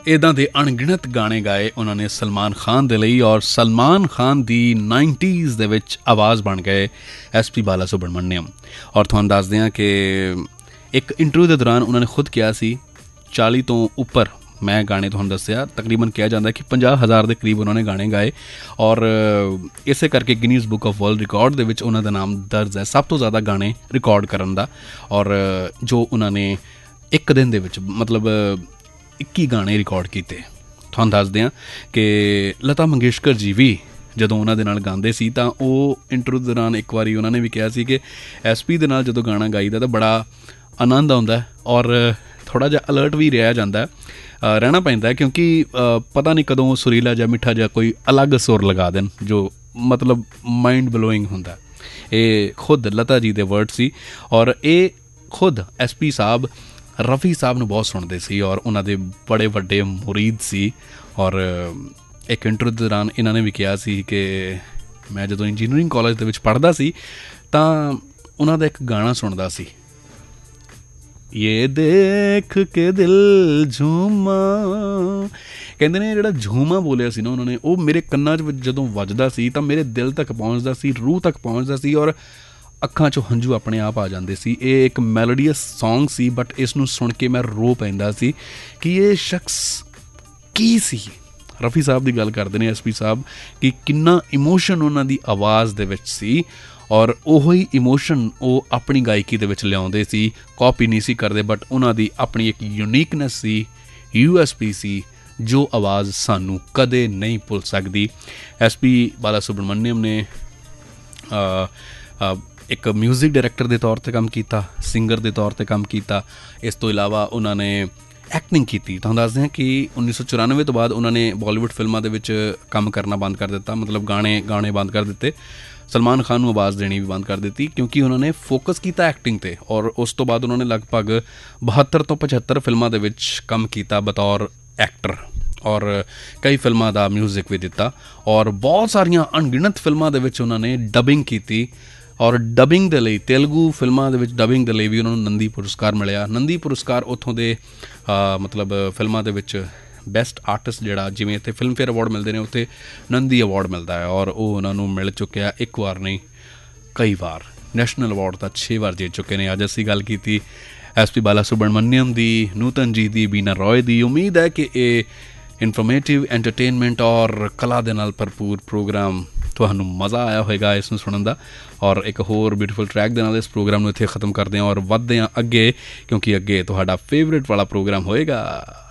ਇੱਦਾਂ ਦੇ ਅਣਗਿਣਤ ਗਾਣੇ ਗਾਏ ਉਹਨਾਂ ਨੇ ਸਲਮਾਨ ਖਾਨ ਦੇ ਲਈ, ਔਰ ਸਲਮਾਨ ਖਾਨ ਦੀ 90s ਦੇ ਵਿੱਚ ਆਵਾਜ਼ ਬਣ ਗਏ SP ਬਾਲਾ ਸੁਬਰਮਨਿਅਮ। ਔਰ ਤੁਹਾਨੂੰ ਦੱਸਦੇ ਹਾਂ ਕਿ ਇੱਕ ਇੰਟਰਵਿਊ ਦੇ ਦੌਰਾਨ ਉਹਨਾਂ ਨੇ ਖੁਦ ਕਿਹਾ ਸੀ 40 ਤੋਂ ਉੱਪਰ ਮੈਂ ਗਾਣੇ ਤੁਹਾਨੂੰ ਦੱਸਿਆ, ਤਕਰੀਬਨ ਕਿਹਾ ਜਾਂਦਾ ਕਿ 50,000 ਦੇ ਕਰੀਬ ਉਹਨਾਂ ਨੇ ਗਾਣੇ ਗਾਏ, ਔਰ ਇਸੇ ਕਰਕੇ Guinness book of world record ਦੇ ਵਿੱਚ ਉਹਨਾਂ ਦਾ ਨਾਮ ਦਰਜ ਹੈ ਸਭ ਤੋਂ ਜ਼ਿਆਦਾ ਗਾਣੇ ਰਿਕਾਰਡ ਕਰਨ ਦਾ। ਔਰ ਜੋ ਉਹਨਾਂ ਨੇ ਇੱਕ ਦਿਨ ਦੇ ਵਿੱਚ ਮਤਲਬ 21 ਗਾਣੇ ਰਿਕਾਰਡ ਕੀਤੇ। ਤੁਹਾਨੂੰ ਦੱਸਦੇ ਹਾਂ ਕਿ ਲਤਾ ਮੰਗੇਸ਼ਕਰ ਜੀ ਵੀ ਜਦੋਂ ਉਹਨਾਂ ਦੇ ਨਾਲ ਗਾਉਂਦੇ ਸੀ ਤਾਂ ਉਹ ਇੰਟਰਵਿਊ ਦੌਰਾਨ ਇੱਕ ਵਾਰੀ ਉਹਨਾਂ ਨੇ ਵੀ ਕਿਹਾ ਸੀ ਕਿ SP ਦੇ ਨਾਲ ਜਦੋਂ ਗਾਣਾ ਗਾਈਦਾ ਤਾਂ ਬੜਾ ਆਨੰਦ ਆਉਂਦਾ ਔਰ ਥੋੜ੍ਹਾ ਜਿਹਾ ਅਲਰਟ ਵੀ ਰਹਿਣਾ ਪੈਂਦਾ, ਕਿਉਂਕਿ ਪਤਾ ਨਹੀਂ ਕਦੋਂ ਸੁਰੀਲਾ ਜਾਂ ਮਿੱਠਾ ਜਿਹਾ ਕੋਈ ਅਲੱਗ ਸੁਰ ਲਗਾ ਦੇਣ ਜੋ ਮਤਲਬ ਮਾਈਂਡ ਬਲੋਇੰਗ ਹੁੰਦਾ। ਇਹ ਖੁਦ ਲਤਾ ਜੀ ਦੇ ਵਰਡ ਸੀ, ਔਰ ਇਹ ਖੁਦ SP ਸਾਹਿਬ ਰਫੀ ਸਾਹਿਬ ਨੂੰ ਬਹੁਤ ਸੁਣਦੇ ਸੀ ਔਰ ਉਹਨਾਂ ਦੇ ਬੜੇ ਵੱਡੇ ਮੁਰੀਦ ਸੀ। ਔਰ ਇੱਕ ਇੰਟਰਵਿਊ ਦੌਰਾਨ ਇਹਨਾਂ ਨੇ ਵੀ ਕਿਹਾ ਸੀ ਕਿ ਮੈਂ ਜਦੋਂ ਇੰਜੀਨੀਅਰਿੰਗ ਕਾਲਜ ਦੇ ਵਿੱਚ ਪੜ੍ਹਦਾ ਸੀ ਤਾਂ ਉਹਨਾਂ ਦਾ ਇੱਕ ਗਾਣਾ ਸੁਣਦਾ ਸੀ, ਇਹ ਦੇਖ ਕੇ ਦਿਲ ਝੂਮਾ। ਕਹਿੰਦੇ ਨੇ ਜਿਹੜਾ ਝੂਮਾ ਬੋਲਿਆ ਸੀ ਨਾ ਉਹਨਾਂ ਨੇ, ਉਹ ਮੇਰੇ ਕੰਨਾਂ 'ਚ ਜਦੋਂ ਵੱਜਦਾ ਸੀ ਤਾਂ ਮੇਰੇ ਦਿਲ ਤੱਕ ਪਹੁੰਚਦਾ ਸੀ, ਰੂਹ ਤੱਕ ਪਹੁੰਚਦਾ ਸੀ ਔਰ ਅੱਖਾਂ 'ਚੋਂ ਹੰਝੂ ਆਪਣੇ ਆਪ ਆ ਜਾਂਦੇ ਸੀ। ਇਹ ਇੱਕ ਮੈਲੋਡੀਅਸ ਸੌਂਗ ਸੀ, ਬਟ ਇਸ ਨੂੰ ਸੁਣ ਕੇ ਮੈਂ ਰੋ ਪੈਂਦਾ ਸੀ ਕਿ ਇਹ ਸ਼ਖਸ ਕੀ ਸੀ। ਰਫੀ ਸਾਹਿਬ ਦੀ ਗੱਲ ਕਰਦੇ ਨੇ SP ਸਾਹਿਬ ਕਿ ਕਿੰਨਾ ਇਮੋਸ਼ਨ ਉਹਨਾਂ ਦੀ ਆਵਾਜ਼ ਦੇ ਵਿੱਚ ਸੀ, ਔਰ ਉਹੀ ਇਮੋਸ਼ਨ ਉਹ ਆਪਣੀ ਗਾਇਕੀ ਦੇ ਵਿੱਚ ਲਿਆਉਂਦੇ ਸੀ, ਕਾਪੀ ਨਹੀਂ ਸੀ ਕਰਦੇ, ਬਟ ਉਹਨਾਂ ਦੀ ਆਪਣੀ ਇੱਕ ਯੂਨੀਕਨੈਸ ਸੀ, USP ਸੀ ਜੋ ਆਵਾਜ਼ ਸਾਨੂੰ ਕਦੇ ਨਹੀਂ ਭੁੱਲ ਸਕਦੀ। SP ਬਾਲਾ ਸੁਬਰਮਨਿਅਮ ਨੇ ਇੱਕ ਮਿਊਜ਼ਿਕ ਡਾਇਰੈਕਟਰ ਦੇ ਤੌਰ 'ਤੇ ਕੰਮ ਕੀਤਾ, ਸਿੰਗਰ ਦੇ ਤੌਰ 'ਤੇ ਕੰਮ ਕੀਤਾ। ਇਸ ਤੋਂ ਇਲਾਵਾ ਉਹਨਾਂ ਨੇ ਐਕਟਿੰਗ ਕੀਤੀ। ਤੁਹਾਨੂੰ ਦੱਸਦੇ ਹਾਂ ਕਿ 1994 ਤੋਂ ਬਾਅਦ ਉਹਨਾਂ ਨੇ ਬਾਲੀਵੁੱਡ ਫਿਲਮਾਂ ਦੇ ਵਿੱਚ ਕੰਮ ਕਰਨਾ ਬੰਦ ਕਰ ਦਿੱਤਾ, ਮਤਲਬ ਗਾਣੇ ਬੰਦ ਕਰ ਦਿੱਤੇ। ਸਲਮਾਨ ਖਾਨ ਨੂੰ ਆਵਾਜ਼ ਦੇਣੀ ਵੀ ਬੰਦ ਕਰ ਦਿੱਤੀ ਕਿਉਂਕਿ ਉਹਨਾਂ ਨੇ ਫੋਕਸ ਕੀਤਾ ਐਕਟਿੰਗ 'ਤੇ। ਔਰ ਉਸ ਤੋਂ ਬਾਅਦ ਉਹਨਾਂ ਨੇ ਲਗਭਗ 72 ਤੋਂ 75 ਫਿਲਮਾਂ ਦੇ ਵਿੱਚ ਕੰਮ ਕੀਤਾ ਬਤੌਰ ਐਕਟਰ, ਔਰ ਕਈ ਫਿਲਮਾਂ ਦਾ ਮਿਊਜ਼ਿਕ ਵੀ ਦਿੱਤਾ, ਔਰ ਬਹੁਤ ਸਾਰੀਆਂ ਅਣਗਿਣਤ ਫਿਲਮਾਂ ਦੇ ਵਿੱਚ ਉਹਨਾਂ ਨੇ ਡਬਿੰਗ ਕੀਤੀ। ਔਰ ਡਬਿੰਗ ਦੇ ਲਈ ਤੇਲਗੂ ਫਿਲਮਾਂ ਦੇ ਵਿੱਚ ਡਬਿੰਗ ਦੇ ਲਈ ਵੀ ਉਹਨਾਂ ਨੂੰ ਨੰਦੀ ਪੁਰਸਕਾਰ ਮਿਲਿਆ। ਨੰਦੀ ਪੁਰਸਕਾਰ ਉੱਥੋਂ ਦੇ ਮਤਲਬ ਫਿਲਮਾਂ ਦੇ ਵਿੱਚ ਬੈਸਟ ਆਰਟਿਸਟ ਜਿਹੜਾ, ਜਿਵੇਂ ਇੱਥੇ ਫਿਲਮਫੇਅਰ ਅਵਾਰਡ ਮਿਲਦੇ ਨੇ, ਉੱਥੇ ਨੰਦੀ ਅਵਾਰਡ ਮਿਲਦਾ ਹੈ, ਔਰ ਉਹ ਉਹਨਾਂ ਨੂੰ ਮਿਲ ਚੁੱਕਿਆ ਇੱਕ ਵਾਰ ਨਹੀਂ ਕਈ ਵਾਰ। ਨੈਸ਼ਨਲ ਅਵਾਰਡ ਤਾਂ 6 ਵਾਰ ਜਿੱਤ ਚੁੱਕੇ ਨੇ। ਅੱਜ ਅਸੀਂ ਗੱਲ ਕੀਤੀ SP ਬਾਲਾ ਸੁਬਰਮਨਿਅਮ ਦੀ, ਨੂਤਨ ਜੀ ਦੀ, ਬੀਨਾ ਰॉय ਦੀ। ਉਮੀਦ ਹੈ ਕਿ ਇਹ ਇਨਫੋਰਮੇਟਿਵ, ਐਂਟਰਟੇਨਮੈਂਟ ਔਰ ਕਲਾ ਦੇ ਨਾਲ ਭਰਪੂਰ ਪ੍ਰੋਗਰਾਮ ਤੁਹਾਨੂੰ ਮਜ਼ਾ ਆਇਆ ਹੋਵੇਗਾ ਇਸ ਨੂੰ ਸੁਣਨ ਦਾ। ਔਰ ਇੱਕ ਹੋਰ ਬਿਊਟੀਫੁਲ ਟਰੈਕ ਦੇ ਨਾਲ ਇਸ ਪ੍ਰੋਗਰਾਮ ਨੂੰ ਇੱਥੇ ਖ਼ਤਮ ਕਰਦੇ ਹਾਂ ਔਰ ਵੱਧਦੇ ਹਾਂ ਅੱਗੇ, ਕਿਉਂਕਿ ਅੱਗੇ ਤੁਹਾਡਾ ਫੇਵਰੇਟ ਵਾਲਾ ਪ੍ਰੋਗਰਾਮ ਹੋਏਗਾ।